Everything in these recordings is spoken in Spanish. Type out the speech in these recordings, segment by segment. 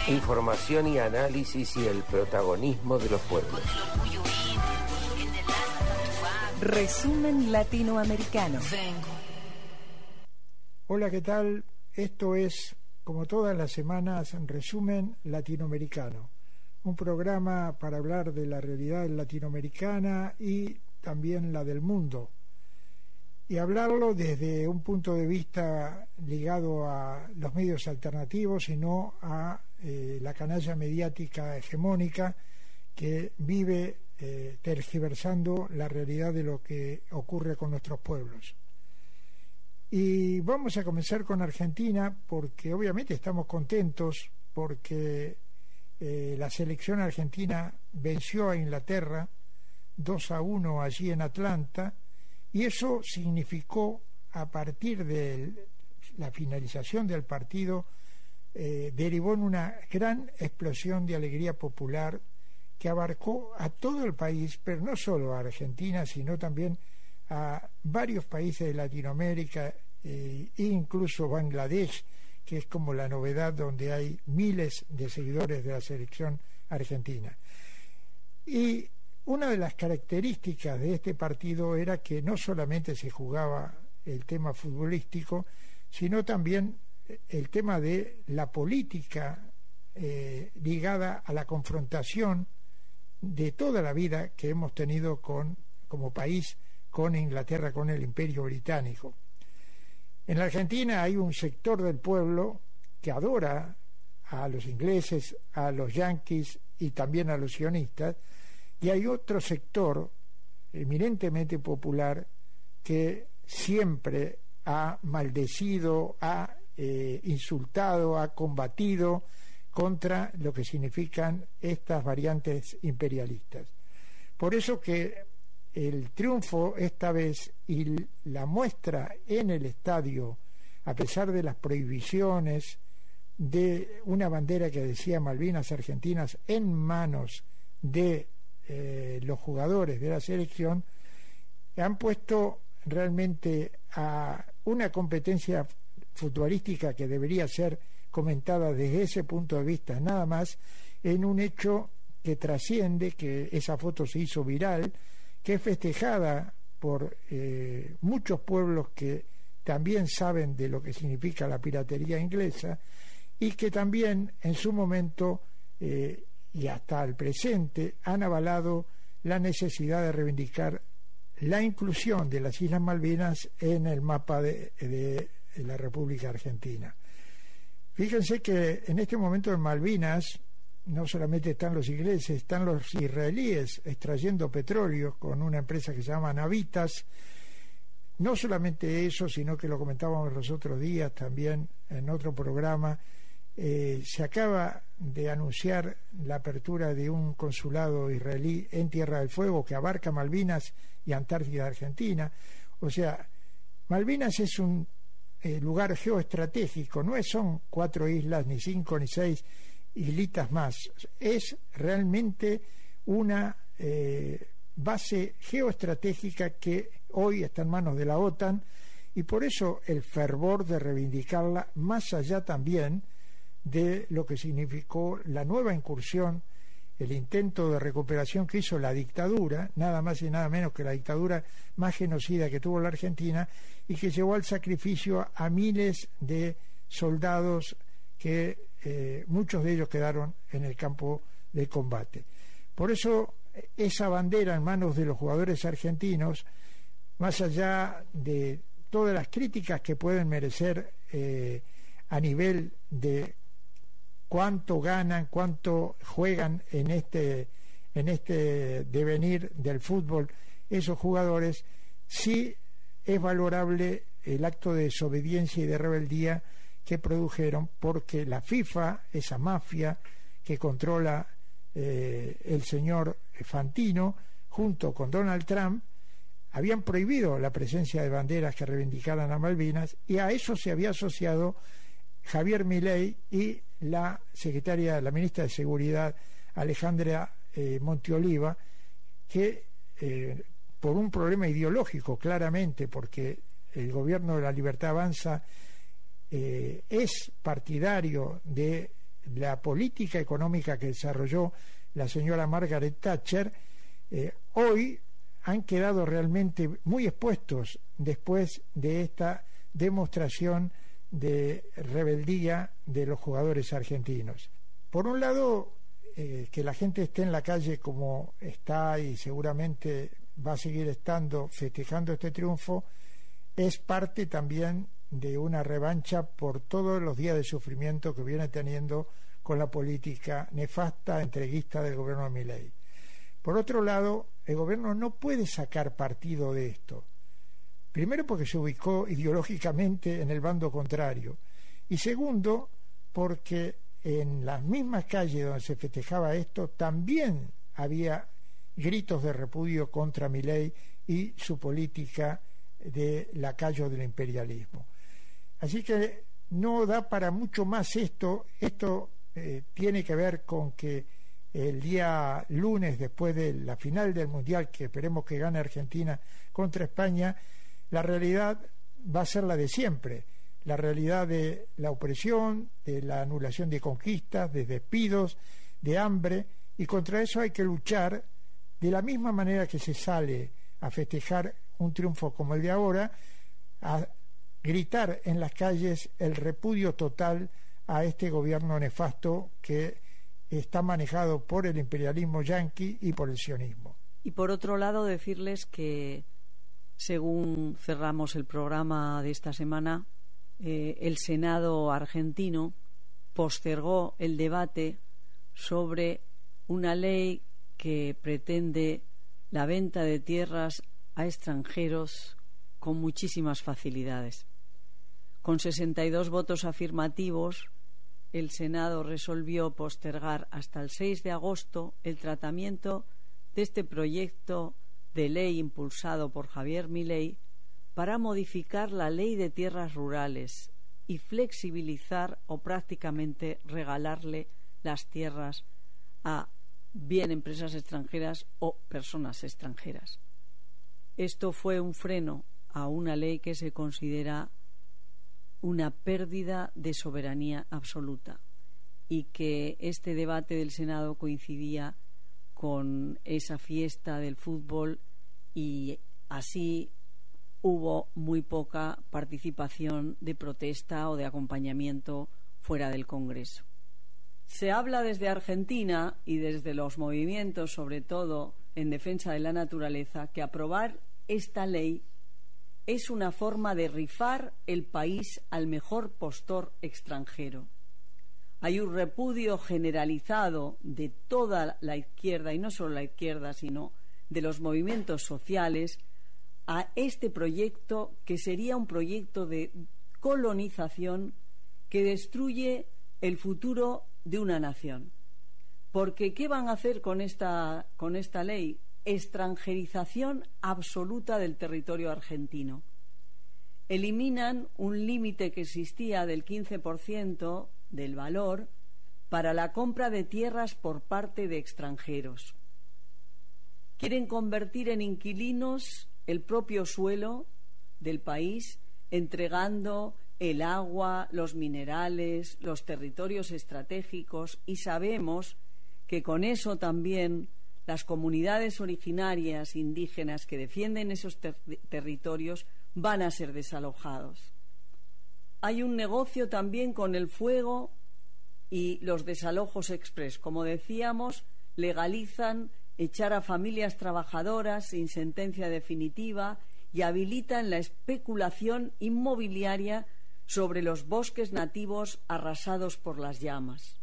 Información y análisis y el protagonismo de los pueblos. Resumen latinoamericano. Hola, ¿qué tal? Esto es, como todas las semanas, Resumen Latinoamericano. Un programa para hablar de la realidad latinoamericana y también la del mundo. Y hablarlo desde un punto de vista ligado a los medios alternativos y no a la canalla mediática hegemónica que vive tergiversando la realidad de lo que ocurre con nuestros pueblos. Y vamos a comenzar con Argentina porque obviamente estamos contentos porque la selección argentina venció a Inglaterra 2-1 allí en Atlanta, y eso significó, a partir de la finalización del partido, derivó en una gran explosión de alegría popular que abarcó a todo el país, pero no solo a Argentina, sino también a varios países de Latinoamérica e incluso Bangladesh, que es como la novedad, donde hay miles de seguidores de la selección argentina. Y una de las características de este partido era que no solamente se jugaba el tema futbolístico, sino también el tema de la política ligada a la confrontación de toda la vida que hemos tenido como país con Inglaterra, con el Imperio Británico. En la Argentina hay un sector del pueblo que adora a los ingleses, a los yanquis y también a los sionistas, y hay otro sector eminentemente popular que siempre ha maldecido, ha insultado, ha combatido contra lo que significan estas variantes imperialistas. Por eso que el triunfo esta vez y la muestra en el estadio, a pesar de las prohibiciones de una bandera que decía Malvinas Argentinas en manos de los jugadores de la selección, han puesto realmente a una competencia futbolística que debería ser comentada desde ese punto de vista nada más, en un hecho que trasciende, que esa foto se hizo viral, que es festejada por muchos pueblos que también saben de lo que significa la piratería inglesa y que también en su momento y hasta el presente han avalado la necesidad de reivindicar la inclusión de las Islas Malvinas en el mapa de la República Argentina. Fíjense que en este momento en Malvinas no solamente están los ingleses, están los israelíes extrayendo petróleo con una empresa que se llama Navitas. No solamente eso, sino que lo comentábamos los otros días también en otro programa. Se acaba de anunciar la apertura de un consulado israelí en Tierra del Fuego que abarca Malvinas y Antártida Argentina. O sea, Malvinas es un lugar geoestratégico, no son 4 islas, ni 5, ni 6 islitas más. Es realmente una base geoestratégica que hoy está en manos de la OTAN, y por eso el fervor de reivindicarla, más allá también de lo que significó la nueva incursión, el intento de recuperación que hizo la dictadura, nada más y nada menos que la dictadura más genocida que tuvo la Argentina, y que llevó al sacrificio a miles de soldados que muchos de ellos quedaron en el campo de combate. Por eso esa bandera en manos de los jugadores argentinos, más allá de todas las críticas que pueden merecer a nivel de cuánto ganan, cuánto juegan en este devenir del fútbol esos jugadores, sí es valorable el acto de desobediencia y de rebeldía que produjeron, porque la FIFA, esa mafia que controla el señor Fantino, junto con Donald Trump, habían prohibido la presencia de banderas que reivindicaran a Malvinas, y a eso se había asociado Javier Milei y la ministra de Seguridad, Alejandra Monteoliva, que por un problema ideológico, claramente, porque el gobierno de la Libertad Avanza es partidario de la política económica que desarrolló la señora Margaret Thatcher, hoy han quedado realmente muy expuestos después de esta demostración de rebeldía de los jugadores argentinos. Por un lado, que la gente esté en la calle como está y seguramente va a seguir estando festejando este triunfo, es parte también de una revancha por todos los días de sufrimiento que viene teniendo con la política nefasta, entreguista del gobierno de Milei. Por otro lado, el gobierno no puede sacar partido de esto. Primero, porque se ubicó ideológicamente en el bando contrario. Y segundo, porque en las mismas calles donde se festejaba esto también había gritos de repudio contra Milei y su política de lacayo del imperialismo. Así que no da para mucho más esto. Esto tiene que ver con que el día lunes, después de la final del Mundial, que esperemos que gane Argentina contra España, la realidad va a ser la de siempre, la realidad de la opresión, de la anulación de conquistas, de despidos, de hambre, y contra eso hay que luchar de la misma manera que se sale a festejar un triunfo como el de ahora, a gritar en las calles el repudio total a este gobierno nefasto que está manejado por el imperialismo yanqui y por el sionismo. Y por otro lado, decirles que, según cerramos el programa de esta semana, el Senado argentino postergó el debate sobre una ley que pretende la venta de tierras a extranjeros con muchísimas facilidades. Con 62 votos afirmativos, el Senado resolvió postergar hasta el 6 de agosto el tratamiento de este proyecto de ley impulsado por Javier Milei para modificar la ley de tierras rurales y flexibilizar o prácticamente regalarle las tierras a bien empresas extranjeras o personas extranjeras. Esto fue un freno a una ley que se considera una pérdida de soberanía absoluta, y que este debate del Senado coincidía con esa fiesta del fútbol, y así hubo muy poca participación de protesta o de acompañamiento fuera del Congreso. Se habla desde Argentina y desde los movimientos, sobre todo en defensa de la naturaleza, que aprobar esta ley es una forma de rifar el país al mejor postor extranjero. Hay un repudio generalizado de toda la izquierda, y no solo la izquierda, sino de los movimientos sociales, a este proyecto, que sería un proyecto de colonización que destruye el futuro de una nación. Porque ¿qué van a hacer con esta ley? Extranjerización absoluta del territorio argentino. Eliminan un límite que existía del 15% del valor para la compra de tierras por parte de extranjeros. Quieren convertir en inquilinos el propio suelo del país, entregando el agua, los minerales, los territorios estratégicos, y sabemos que con eso también las comunidades originarias indígenas que defienden esos territorios van a ser desalojados. Hay un negocio también con el fuego y los desalojos exprés. Como decíamos, legalizan echar a familias trabajadoras sin sentencia definitiva y habilitan la especulación inmobiliaria sobre los bosques nativos arrasados por las llamas.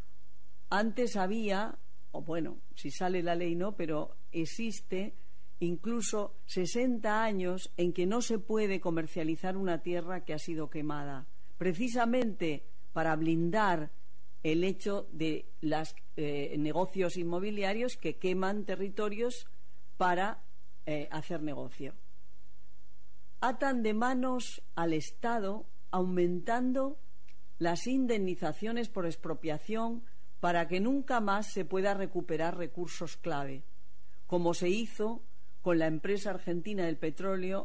Antes había, o bueno, si sale la ley no, pero existe incluso 60 años en que no se puede comercializar una tierra que ha sido quemada, precisamente para blindar el hecho de los negocios inmobiliarios que queman territorios para hacer negocio. Atan de manos al Estado, aumentando las indemnizaciones por expropiación para que nunca más se pueda recuperar recursos clave, como se hizo con la empresa argentina del petróleo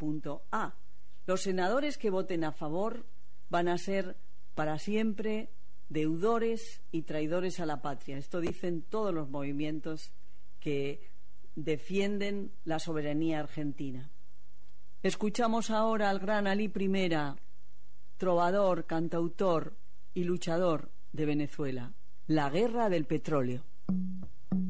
YPF.A. Los senadores que voten a favor van a ser para siempre deudores y traidores a la patria. Esto dicen todos los movimientos que defienden la soberanía argentina. Escuchamos ahora al gran Alí I, trovador, cantautor y luchador de Venezuela. La guerra del petróleo.